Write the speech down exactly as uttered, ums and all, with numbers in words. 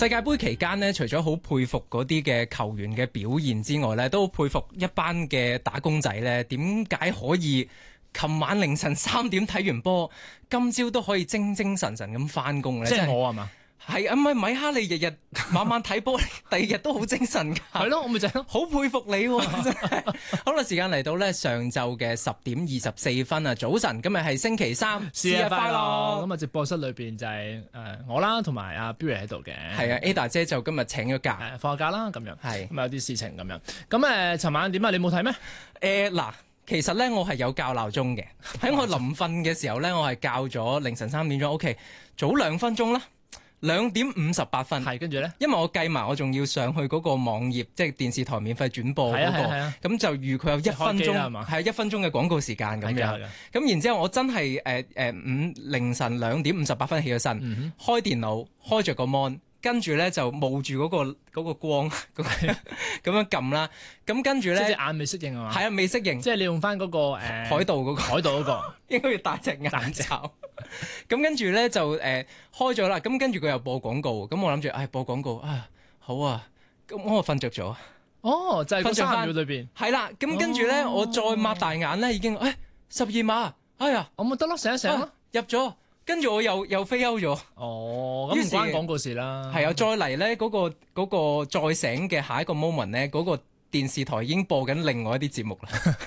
世界盃期間呢，除咗好佩服嗰啲嘅球員嘅表現之外呢，都好佩服一班嘅打工仔呢，點解可以琴晚凌晨三點睇完波，今朝都可以精精神神咁翻工咧？ 即係我係嘛？ 係啊，唔係米哈，你日日晚晚睇波，第二日都好精神㗎。 係咯，我咪就係咯， 好佩服你喎！真係。好啦，時間嚟到咧上晝嘅十點二十四分啊，早晨，今日係星期三， 生日快樂！咁啊，直播室裏邊就係誒我啦，同埋阿 Billy 喺度嘅。 係啊 ，Ada 姐就今日請咗假， 誒放假啦咁樣。 係咁有啲事情咁樣。咁誒，尋晚點啊？你冇睇咩？ 誒嗱。其實咧，我係有校鬧鐘嘅。喺我臨瞓嘅時候咧，我係校咗凌晨三點鐘。OK，早兩分鐘啦，兩點五十八分。 係跟住咧， 因為我計埋，我仲要上去嗰個網頁，即係電視台免費轉播嗰、嗰個。咁、啊啊、就預佢有一分鐘，係一分鐘嘅廣告時間咁樣。咁然之後，我真係誒誒五凌晨兩點五十八分起咗身，嗯、開電腦，開着個 mon。跟住咧就冒住嗰、嗰個嗰個光咁樣撳啦，咁跟住咧， 即係眼未適應啊嘛？ 係啊，未適應。 即係你用翻嗰、嗰個誒、呃、 海盜嗰、嗰個海盜嗰、嗰個， 應該要戴隻眼罩。咁跟住咧就誒、呃、開咗啦，咁跟住佢又播廣告，咁我諗住唉播廣告啊好啊，咁我瞓着咗。 哦，就係嗰三秒裏邊。 係啦，咁跟住咧、哦、我再擘大眼咧已經誒十二碼，哎呀， 我冇得咯，醒一醒咯、啊， 入咗。跟住我又又飛歐咗， 哦，咁唔關廣告事啦。 係啊，再嚟咧嗰個嗰、嗰個再醒嘅下一個 moment 咧，嗰、嗰個電視台已經播緊另外一啲節目啦。